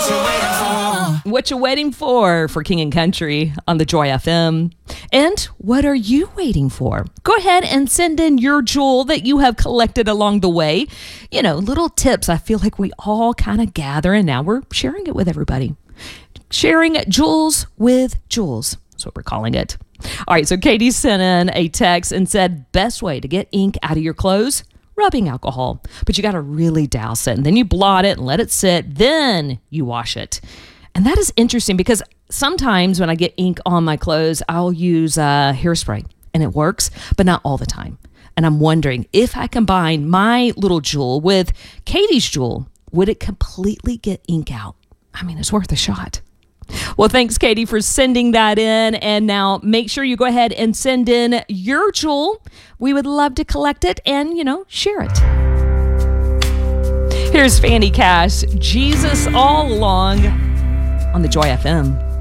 What you waiting for King and Country on the Joy FM? And what are you waiting for? Go ahead and send in your jewel that you have collected along the way. You know, little tips I feel like we all kind of gather, and now we're sharing it with everybody. Sharing jewels with jewels. That's what we're calling it. All right, so Katie sent in a text and said, best way to get ink out of your clothes, rubbing alcohol. But you got to really douse it, and then you blot it and let it sit. Then you wash it. And that is interesting because sometimes when I get ink on my clothes, I'll use hairspray and it works, but not all the time. And I'm wondering if I combine my little jewel with Katie's jewel, would it completely get ink out? I mean, it's worth a shot. Well, thanks, Katie, for sending that in. And now make sure you go ahead and send in your jewel. We would love to collect it and, share it. Here's Fanny Cash, Jesus All Along on the Joy FM.